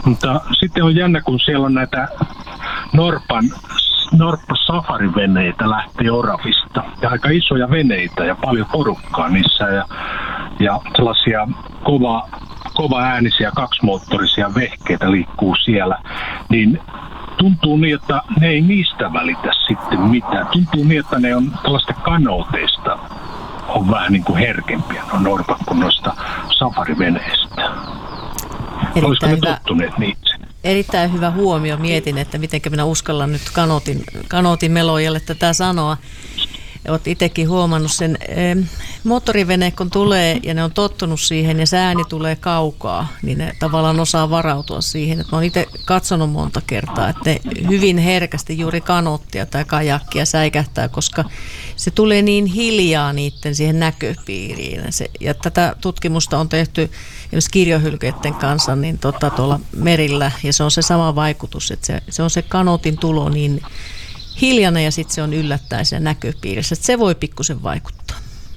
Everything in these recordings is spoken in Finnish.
Mutta sitten on jännä, kun siellä on näitä norppa-safariveneitä lähtee Oravista. Ja aika isoja veneitä ja paljon porukkaa niissä. Ja sellaisia kova äänisiä kaksimoottorisia vehkeitä liikkuu siellä. Niin tuntuu niin, että ne ei niistä välitä sitten mitään. Tuntuu niin, että ne on tällaista kanooteista on vähän niin kuin herkempiä no norpat kuin noista safariveneistä. Olisiko ne tottuneet niitä? Erittäin hyvä huomio. Mietin, että miten minä uskallan nyt kanootin melojalle tätä sanoa. Olet itsekin huomannut sen. Moottorivene kun tulee ja ne on tottunut siihen ja se ääni tulee kaukaa, niin ne tavallaan osaa varautua siihen. Että mä oon itse katsonut monta kertaa, että ne hyvin herkästi juuri kanoottia tai kajakkia säikähtää, koska se tulee niin hiljaa niiden siihen näköpiiriin. Ja tätä tutkimusta on tehty esimerkiksi kirjohylkeiden kanssa niin tuolla merillä ja se on se sama vaikutus, että se on se kanootin tulo niin hiljainen ja sitten se on yllättäen siellä näköpiirissä. Että se voi pikkusen vaikuttaa.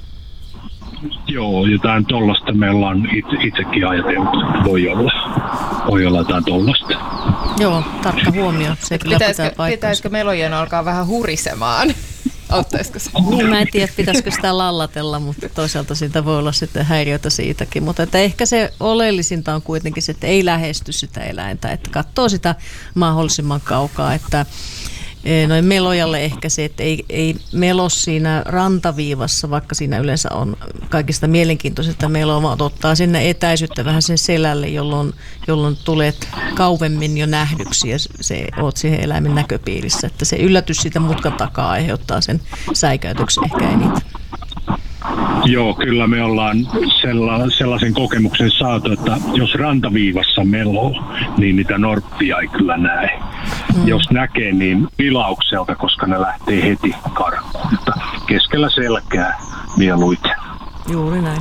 Joo, jotain tollasta me ollaan itsekin ajatellut, että voi olla jotain tollasta. Joo, tarkka huomio. Se pitäisikö melojen alkaa vähän hurisemaan? Auttaisiko se? Niin, mä en tiedä, pitäisikö sitä lallatella, mutta toisaalta siitä voi olla sitten häiriötä siitäkin. Mutta että ehkä se oleellisinta on kuitenkin se, että ei lähesty sitä eläintä, että katsoo sitä mahdollisimman kaukaa, että noin melojalle ehkä se, että ei melo siinä rantaviivassa, vaikka siinä yleensä on kaikista mielenkiintoisesta meloa, vaan ottaa sinne etäisyyttä vähän sen selälle, jolloin tulet kauemmin jo nähdyksi ja oot siihen eläimen näköpiirissä. Että se yllätys siitä mutkan takaa aiheuttaa sen säikäytyksen ehkä eniten. Joo, kyllä me ollaan sellaisen kokemuksen saatu, että jos rantaviivassa meloo, niin niitä norppia ei kyllä näe. Jos näkee, niin vilaukselta, koska ne lähtee heti karkuun. Mutta keskellä selkää mieluiten. Juuri näin.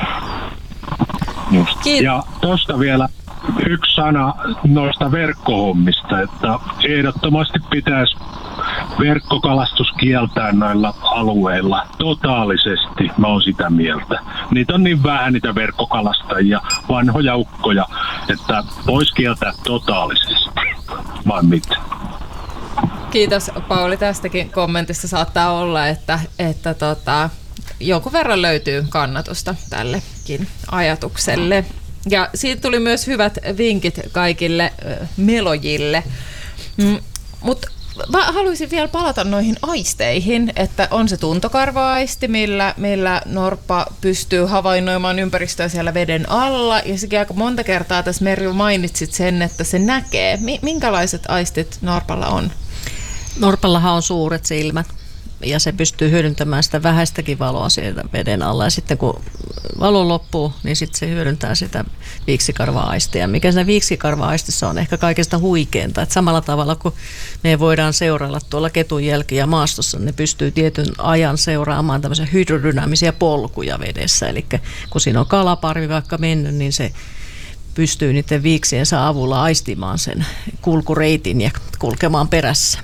Ja tuosta vielä yksi sana noista verkkohommista, että ehdottomasti pitäisi verkkokalastus kieltää noilla alueilla totaalisesti, mä oon sitä mieltä. Niitä on niin vähän niitä verkkokalastajia, vanhoja ukkoja, että vois kieltää totaalisesti, vai mitä? Kiitos Pauli tästäkin kommentista. Saattaa olla, että jonkun verran löytyy kannatusta tällekin ajatukselle. Ja siitä tuli myös hyvät vinkit kaikille melojille. Mutta mä haluaisin vielä palata noihin aisteihin, että on se tuntokarva-aisti, millä norppa pystyy havainnoimaan ympäristöä siellä veden alla. Ja sekin aika monta kertaa tässä Mervi mainitsit sen, että se näkee. Minkälaiset aistit norpalla on? Norpallahan on suuret silmät ja se pystyy hyödyntämään sitä vähäistäkin valoa sieltä veden alla. Ja sitten kun valo loppuu, niin sitten se hyödyntää sitä viiksikarva-aistia. Mikä siinä viiksikarva-aistissa on ehkä kaikesta huikeinta. Että samalla tavalla kuin me voidaan seurailla tuolla ketun jälkiä maastossa, ne pystyy tietyn ajan seuraamaan tämmöisiä hydrodynaamisia polkuja vedessä. Eli kun siinä on kalaparvi vaikka mennyt, niin se pystyy niiden viiksiensä avulla aistimaan sen kulkureitin ja kulkemaan perässä.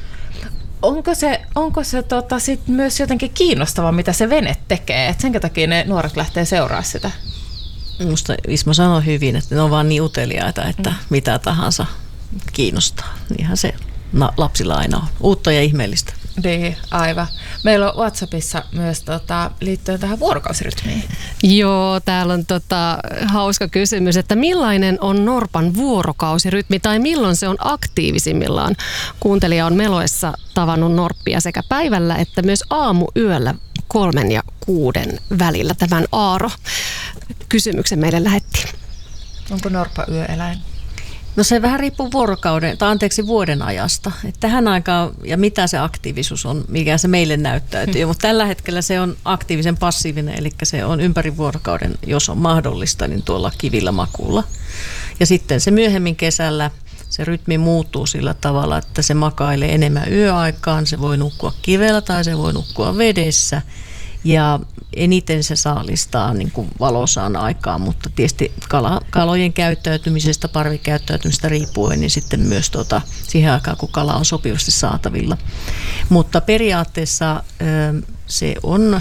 Onko se sit myös jotenkin kiinnostavaa, mitä se vene tekee? Et senkä takia ne nuoret lähtee seuraamaan sitä? Minusta Ismo sanoi hyvin, että ne on vaan niin uteliaita, että mitä tahansa kiinnostaa. Niinhän se lapsilla aina on. Uutta ja ihmeellistä. Niin, aivan. Meillä on WhatsAppissa myös liittyen tähän vuorokausirytmiin. Joo, täällä on hauska kysymys, että millainen on norpan vuorokausirytmi tai milloin se on aktiivisimmillaan? Kuuntelija on meloessa tavannut norppia sekä päivällä että myös aamuyöllä 3 ja 6 välillä. Tämän Aaro kysymyksen meille lähetti. Onko norppa yöeläin? No se vähän riippuu vuoden ajasta. Että tähän aikaan ja mitä se aktiivisuus on, mikä se meille näyttäytyy. Mutta tällä hetkellä se on aktiivisen passiivinen, eli se on ympäri vuorokauden, jos on mahdollista, niin tuolla kivillä makuulla. Ja sitten se myöhemmin kesällä se rytmi muuttuu sillä tavalla, että se makailee enemmän yöaikaan. Se voi nukkua kivellä tai se voi nukkua vedessä. Ja eniten se saalistaa niin kuin valosaan aikaa, mutta tietysti kalojen käyttäytymisestä, parvikäyttäytymisestä riippuen, niin sitten myös siihen aikaan, kun kala on sopivasti saatavilla. Mutta periaatteessa se on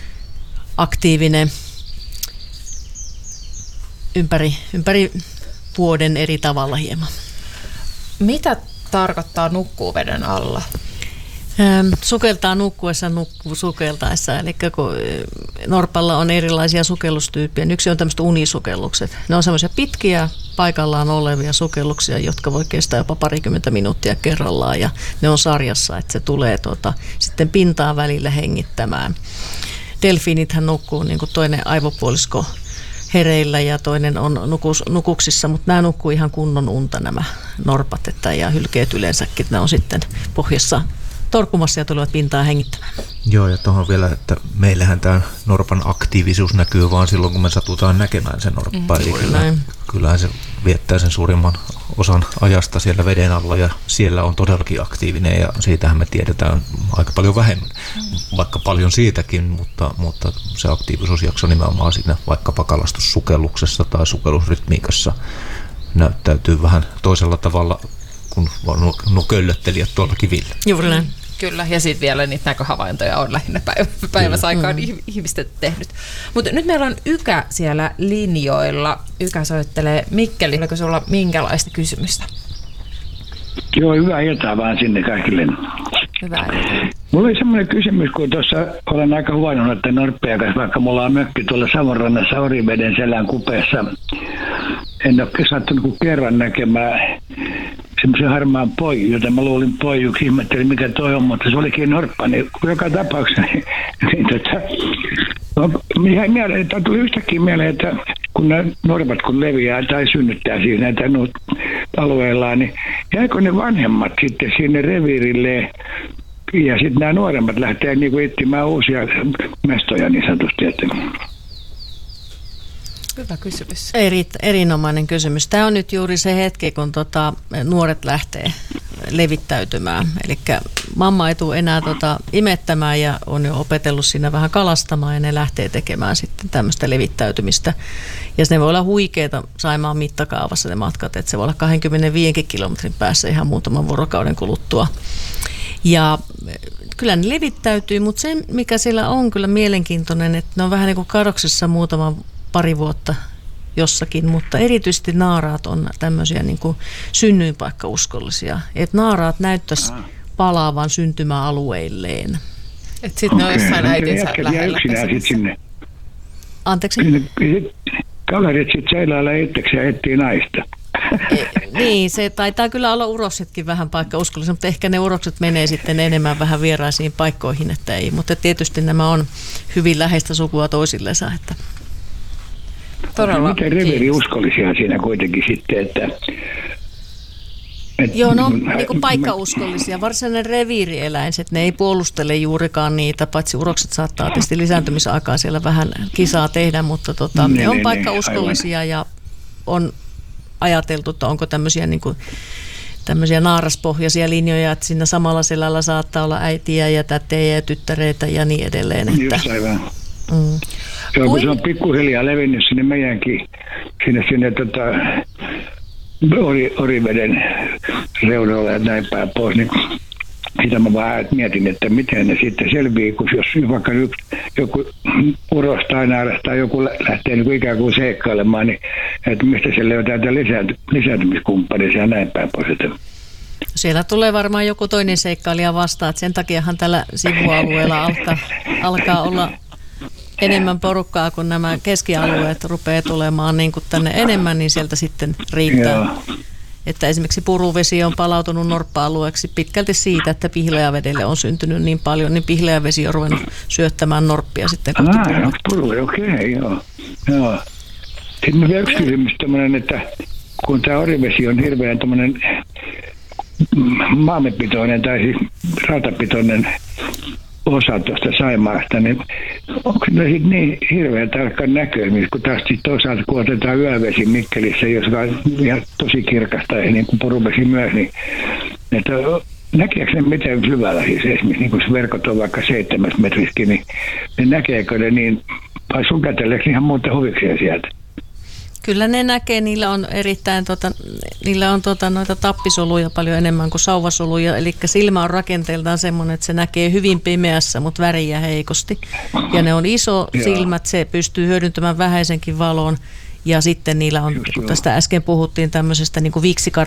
aktiivinen ympäri vuoden eri tavalla hieman. Mitä tarkoittaa nukkuu veden alla? Sukeltaa nukkuessa, nukkuu sukeltaessa. Eli kun norpalla on erilaisia sukellustyyppejä. Yksi on tämmöiset unisukellukset. Ne on semmoisia pitkiä paikallaan olevia sukelluksia, jotka voi kestää jopa 20 minuuttia kerrallaan. Ja ne on sarjassa, että se tulee sitten pintaan välillä hengittämään. Delfiinithän nukkuu niin kuin toinen aivopuolisko hereillä ja toinen on nukuksissa, mutta nämä nukkuu ihan kunnon unta nämä norpat ja hylkeet yleensäkin. Ne on sitten pohjassa torkumassa ja tulevat pintaan hengittämään. Joo, ja tuohon vielä, että meillähän tämä norpan aktiivisuus näkyy vaan silloin, kun me satutaan näkemään sen norppa. Eli kyllähän se viettää sen suurimman osan ajasta siellä veden alla ja siellä on todellakin aktiivinen ja siitähän me tiedetään aika paljon vähemmän. Vaikka paljon siitäkin, mutta se aktiivisuusjakso nimenomaan siinä vaikkapa kalastussukelluksessa tai sukellusrytmiikassa näyttäytyy vähän toisella tavalla kun nuo köllöttelijät tuolla kivillä. Juuri näin. Kyllä, ja sitten vielä niitä näköhavaintoja on lähinnä päiväsaikaan ihmiset tehnyt. Mutta nyt meillä on Ykä siellä linjoilla. Ykä soittelee Mikkeli. Oliko sulla minkälaista kysymystä? Joo, hyvää iltaa vaan sinne kaikille. Hyvää iltaa. Mulla oli semmoinen kysymys, kun tuossa olen aika huvainnut, että norppia kanssa, vaikka mulla on mökki tuolla Savonrannassa Oriveden selän kupeessa. En ole sattunut kuin kerran näkemään semmoisen harmaan poiju, jota mä luulin poijuksi, ihmettelin mikä toi on, mutta se olikin norppa, niin joka tapauksessa tuli yhtäkkiä mieleen, että kun nämä norpat kun leviää tai synnyttää siis näitä alueellaan, niin jääkö ne vanhemmat sitten sinne reviirille ja sitten nämä nuoremmat lähtee niin kuin etsimään uusia mestoja niin sanotusti. Hyvä kysymys. Erinomainen kysymys. Tämä on nyt juuri se hetki, kun nuoret lähtee levittäytymään. Eli mamma ei tule enää imettämään ja on jo opetellut siinä vähän kalastamaan ja ne lähtee tekemään sitten tämmöistä levittäytymistä. Ja ne voi olla huikeita Saimaan mittakaavassa ne matkat, että se voi olla 25 kilometrin päässä ihan muutaman vuorokauden kuluttua. Ja kyllä ne levittäytyy, mutta se mikä siellä on kyllä mielenkiintoinen, että ne on vähän niin kuin kadoksessa pari vuotta jossakin, mutta erityisesti naaraat on tämmöisiä niin kuin synnyinpaikkauskollisia, että naaraat näyttäisi palaavan syntymäalueilleen. Että sitten ne on jossain äitinsä lähellä. Sinne. Anteeksi? Kaverit sitten seilailla itsekseen ja etsii naista. Niin, se taitaa kyllä olla uroksetkin vähän paikkauskollisia, mutta ehkä ne urokset menee sitten enemmän vähän vieraisiin paikkoihin, että ei. Mutta tietysti nämä on hyvin läheistä sukua toisillensa, että todella. Miten reviiriuskollisia siinä kuitenkin sitten, että joo, no niin kuin paikkauskollisia. Varsinainen reviirieläinset, ne ei puolustele juurikaan niitä, paitsi urokset saattaa tietysti lisääntymisaikaan siellä vähän kisaa tehdä, mutta ne on paikkauskollisia ja on ajateltu, että onko tämmöisiä niin kuin tämmöisiä naaraspohjaisia linjoja, että siinä samalla selällä saattaa olla äitiä ja tätejä ja tyttäreitä ja niin edelleen. Että just aivan. Joo, kun se on pikkuhiljaa levinnyt sinne meidänkin, sinne Oriveden reunoilla ja näin päin pois, niin sitä mä vaan mietin, että miten ne sitten selviää, kun jos vaikka joku uros tai naaras tai joku lähtee niin kuin ikään kuin seikkailemaan, niin että mistä se löytää lisääntymiskumppaneja ja näin päin pois. Siellä tulee varmaan joku toinen seikkailija vastaan, että sen takiahan tällä sivualueella alkaa olla enemmän porukkaa, kun nämä keskialueet rupeaa tulemaan niin kuin tänne enemmän, niin sieltä sitten riittää. Joo. Että esimerkiksi Puruvesi on palautunut norppa-alueeksi pitkälti siitä, että Pihlajavedelle on syntynyt niin paljon, niin Pihlajavesi on ruvennut syöttämään norppia sitten kohti Puruvesi. Okei, joo. Sitten vielä yksi kysymys tämmöinen, että kun tämä Orivesi on hirveän tämmöinen maamepitoinen tai siis rautapitoinen osa tuosta Saimaasta, niin onko ne sitten niin hirveän tarkkaan näköimissä, kun taas toisaalta kun otetaan yövesi Mikkelissä, joka on ihan tosi kirkasta ja niin kuin Puruvesi myös, niin että näkeekö ne miten syvällä siis esimerkiksi, niin kun se verkot on vaikka 7 metriskin, niin näkeekö ne niin, vai sukelteleeko ihan muuta huvikseen sieltä? Kyllä ne näkee, niillä on erittäin noita tappisoluja paljon enemmän kuin sauvasoluja, eli silmä on rakenteeltaan semmoinen, että se näkee hyvin pimeässä, mutta väriä heikosti. Ja ne on silmät, se pystyy hyödyntämään vähäisenkin valon Ja sitten niillä on, kun tästä äsken puhuttiin tämmöisestä niin kuin